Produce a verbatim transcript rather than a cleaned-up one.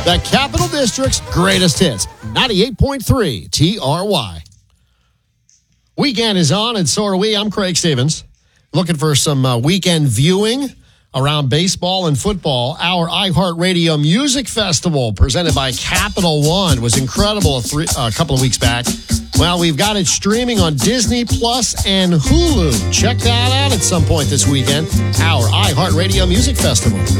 The Capital District's greatest hits, ninety-eight point three T R Y. Weekend is on, and so are we. I'm Craig Stevens. Looking for some uh, weekend viewing around baseball and football. Our iHeartRadio Music Festival, presented by Capital One, was incredible a, three, a couple of weeks back. Well, we've got it streaming on Disney Plus and Hulu. Check that out at some point this weekend. Our iHeartRadio Music Festival.